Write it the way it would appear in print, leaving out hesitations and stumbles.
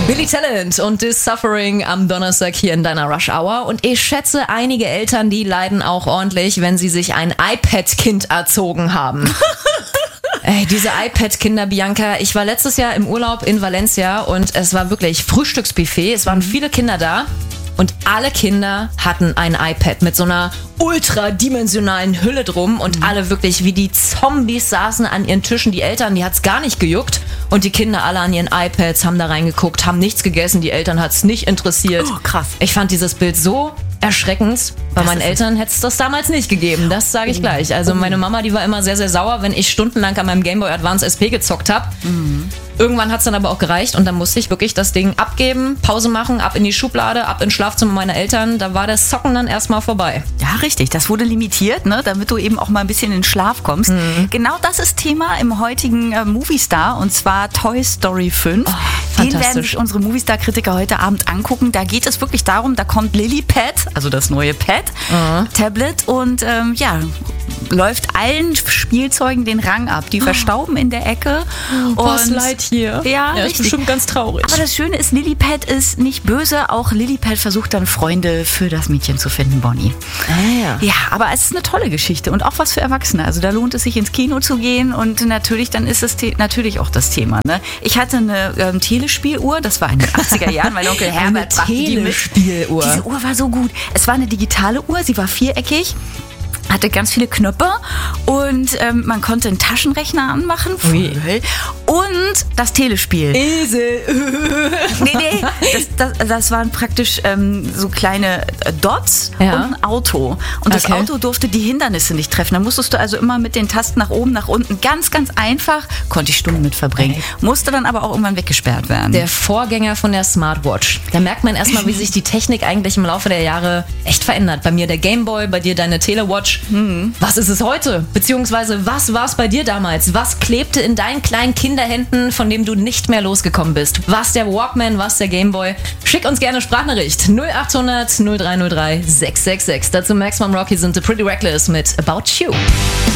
Billy Talent und This Suffering am Donnerstag hier in deiner Rush Hour. Und ich schätze, einige Eltern, die leiden auch ordentlich, wenn sie sich ein iPad-Kind erzogen haben. Ey, diese iPad-Kinder, Bianca. Ich war letztes Jahr im Urlaub in Valencia und es war wirklich Frühstücksbuffet. Es waren viele Kinder da. Und alle Kinder hatten ein iPad mit so einer ultradimensionalen Hülle drum und alle wirklich wie die Zombies saßen an ihren Tischen. Die Eltern, die hat's gar nicht gejuckt und die Kinder alle an ihren iPads haben da reingeguckt, haben nichts gegessen, die Eltern hat's nicht interessiert. Oh, krass. Ich fand dieses Bild so erschreckend. Bei meinen Eltern hätte es das damals nicht gegeben, das sage ich gleich. Also meine Mama, die war immer sehr, sehr sauer, wenn ich stundenlang an meinem Game Boy Advance SP gezockt habe. Irgendwann hat es dann aber auch gereicht und dann musste ich wirklich das Ding abgeben, Pause machen, ab in die Schublade, ab ins Schlafzimmer meiner Eltern. Da war das Zocken dann erstmal vorbei. Ja, richtig. Das wurde limitiert, ne, damit du eben auch mal ein bisschen in den Schlaf kommst. Genau das ist Thema im heutigen Movie Star und zwar Toy Story 5. Den werden sich unsere Movie Star Kritiker heute Abend angucken. Da geht es wirklich darum, da kommt Lillipad, also das neue Pad, Tablet und läuft allen Spielzeugen den Rang ab. Die verstauben in der Ecke. Was leid hier. Ja, ist bestimmt ganz traurig. Aber das Schöne ist, Lillipad ist nicht böse. Auch Lillipad versucht dann Freunde für das Mädchen zu finden, Bonnie. Ja, aber es ist eine tolle Geschichte und auch was für Erwachsene. Also da lohnt es sich ins Kino zu gehen und natürlich dann ist es natürlich auch das Thema. Ne? Ich hatte eine Telespieluhr, das war in den 80er Jahren. Mein Onkel Herbert brachte die mit. Telespieluhr. Diese Uhr war so gut. Es war eine digitale Uhr, sie war viereckig. Hatte ganz viele Knöpfe und man konnte einen Taschenrechner anmachen. Und das Telespiel. Esel. Nee. Das waren praktisch so kleine Dots und ein Auto. Und das Auto durfte die Hindernisse nicht treffen. Da musstest du also immer mit den Tasten nach oben, nach unten. Ganz, ganz einfach. Konnte ich Stunden mit verbringen. Musste dann aber auch irgendwann weggesperrt werden. Der Vorgänger von der Smartwatch. Da merkt man erstmal, wie sich die Technik eigentlich im Laufe der Jahre echt verändert. Bei mir der Gameboy, bei dir deine Telewatch. Was ist es heute? Beziehungsweise, was war es bei dir damals? Was klebte in deinen kleinen Kinderhänden, von dem du nicht mehr losgekommen bist? Was der Walkman, was der Gameboy? Schick uns gerne Sprachnachricht 0800 0303 666. Dazu Maximum Rocky sind The Pretty Reckless mit About You.